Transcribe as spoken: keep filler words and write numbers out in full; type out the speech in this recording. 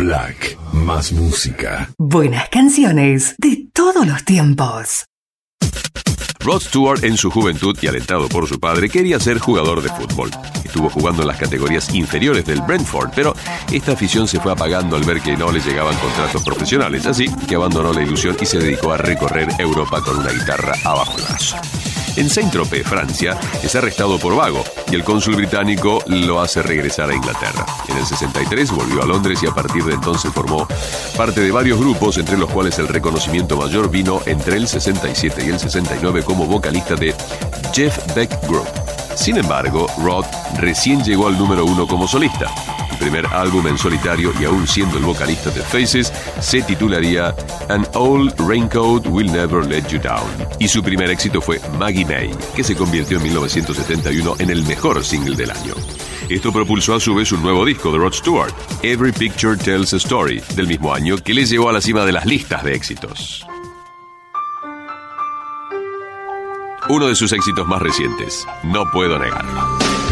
Black, más música. Buenas canciones de todos los tiempos. Rod Stewart, en su juventud y alentado por su padre, quería ser jugador de fútbol. Estuvo jugando en las categorías inferiores del Brentford, pero esta afición se fue apagando al ver que no le llegaban contratos profesionales, así que abandonó la ilusión y se dedicó a recorrer Europa con una guitarra abajo el brazo. En Saint-Tropez, Francia, es arrestado por vago y el cónsul británico lo hace regresar a Inglaterra. En el sesenta y tres volvió a Londres y a partir de entonces formó parte de varios grupos, entre los cuales el reconocimiento mayor vino entre el sesenta y siete y el sesenta y nueve como vocalista de Jeff Beck Group. Sin embargo, Rod recién llegó al número uno como solista. El primer álbum en solitario, y aún siendo el vocalista de Faces, se titularía An Old Raincoat Will Never Let You Down. Y su primer éxito fue Maggie May, que se convirtió en mil novecientos setenta y uno en el mejor single del año. Esto propulsó a su vez un nuevo disco de Rod Stewart, Every Picture Tells a Story, del mismo año, que le llevó a la cima de las listas de éxitos. Uno de sus éxitos más recientes, No Puedo Negarlo.